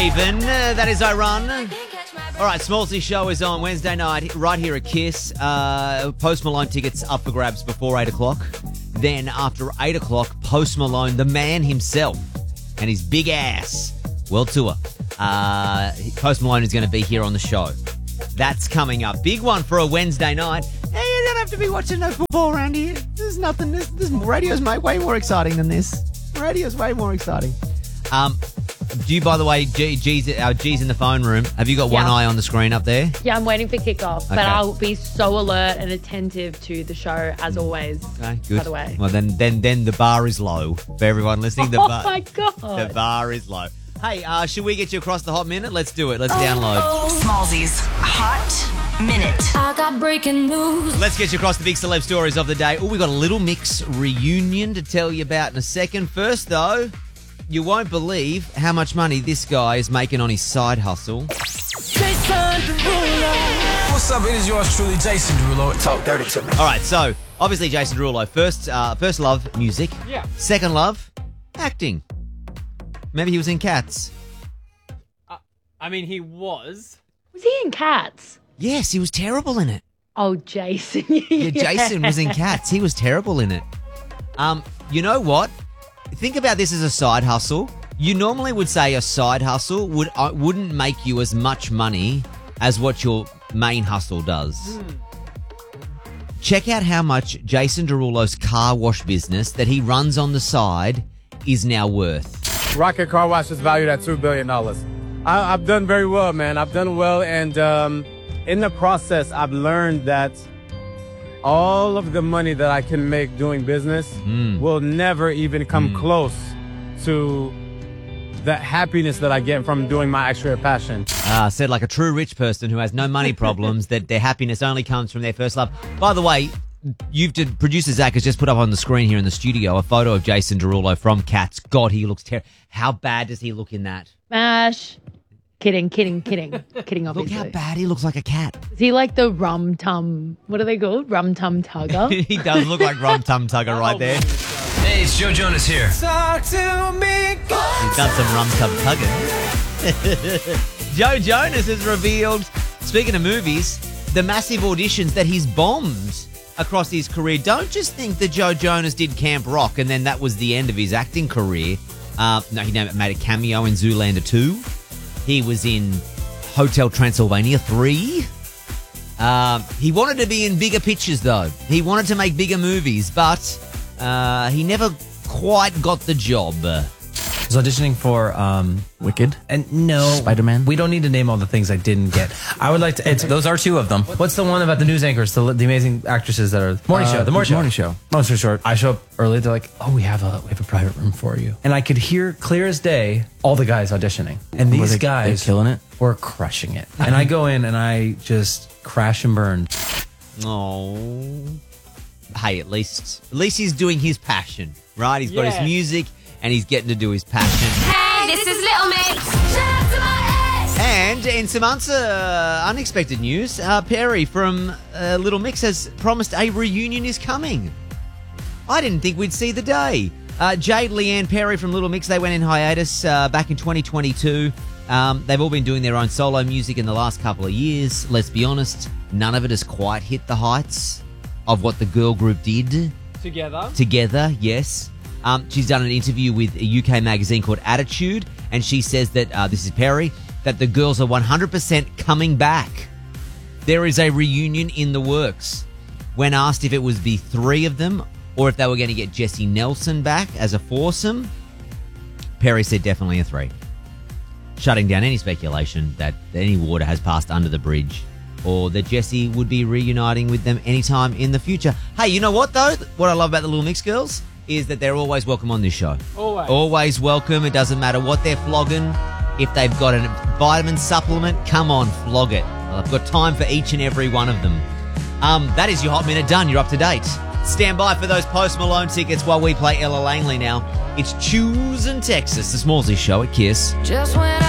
Even, that is I Run. All right, Smallsy Show is on Wednesday night right here at Kiss. Post Malone tickets up for grabs before 8 o'clock. Then after 8 o'clock, Post Malone, the man himself, and his big ass world tour. Post Malone is going to be here on the show. That's coming up. Big one for a Wednesday night. Hey, you don't have to be watching no football around here. There's nothing. This radio's way more exciting than this. Radio's way more exciting. Do you, by the way, G's in the phone room. Have you got one eye on the screen up there? Yeah, I'm waiting for kickoff, but I'll be so alert and attentive to the show as always. Okay, good. By the way. Well, then the bar is low for everyone listening. My God. The bar is low. Hey, should we get you across the hot minute? Let's do it. Let's download. Smallsy's Hot Minute. I got breaking news. Let's get you across the big celeb stories of the day. Oh, we got a Little Mix reunion to tell you about in a second. First, though, you won't believe how much money this guy is making on his side hustle. Jason Derulo. What's up? It is yours truly, Jason Derulo. Talk dirty to me. All right, so obviously Jason Derulo. First love, music. Yeah. Second love, acting. Maybe he was in Cats. I mean, he was. Was he in Cats? Yes, he was terrible in it. Oh, Jason. Yeah, Jason was in Cats. He was terrible in it. You know what? Think about this as a side hustle. You normally would say a side hustle wouldn't make you as much money as what your main hustle does. Check out how much Jason Derulo's car wash business that he runs on the side is now worth. Rocket Car Wash is valued at $2 billion. I've done very well, man. I've done well, and in the process, I've learned that all of the money that I can make doing business will never even come close to the happiness that I get from doing my actual passion. Said like a true rich person who has no money problems, that their happiness only comes from their first love. By the way, producer Zach has just put up on the screen here in the studio a photo of Jason Derulo from Cats. God, he looks terrible. How bad does he look in that? Mash. Kidding, obviously. Look how bad he looks like a cat. Is he like the Rum Tum, what are they called? Rum Tum Tugger? He does look like Rum Tum Tugger right there. Hey, it's Joe Jonas here. Talk to me. He's done some Rum Tum Tugging. Joe Jonas has revealed, speaking of movies, the massive auditions that he's bombed across his career. Don't just think that Joe Jonas did Camp Rock and then that was the end of his acting career. No, he made a cameo in Zoolander 2. He was in Hotel Transylvania 3. He wanted to be in bigger pictures, though. He wanted to make bigger movies, but he never quite got the job. I was auditioning for Wicked. And no, Spider-Man. We don't need to name all the things I didn't get. I would like to. Those are two of them. What's the one about the news anchors, the amazing actresses that are morning show? The morning show. Long story short, I show up early. They're like, "Oh, we have a private room for you," and I could hear clear as day all the guys auditioning, and these guys killing it. were crushing it. And I go in and I just crash and burn. Oh, hey, at least he's doing his passion, right? He's got his music. And he's getting to do his passion. Hey, this is Little Mix. Shout out to my ex. And in some unexpected news, Perry from Little Mix has promised a reunion is coming. I didn't think we'd see the day. Jade, Leanne, Perry from Little Mix, they went in hiatus back in 2022. They've all been doing their own solo music in the last couple of years. Let's be honest, none of it has quite hit the heights of what the girl group did. Together, yes. She's done an interview with a UK magazine called Attitude, and she says that, this is Perry, that the girls are 100% coming back. There is a reunion in the works. When asked if it would be three of them, or if they were going to get Jessie Nelson back as a foursome, Perry said definitely a three. Shutting down any speculation that any water has passed under the bridge, or that Jessie would be reuniting with them anytime in the future. Hey, you know what, though? What I love about the Little Mix girls is that they're always welcome on this show. Always welcome. It doesn't matter what they're flogging. If they've got a vitamin supplement, come on, flog it. Well, I've got time for each and every one of them. That is your Hot Minute done. You're up to date. Stand by for those Post Malone tickets while we play Ella Langley now. It's Choosing Texas, the Smallsy Show at Kiss. Just when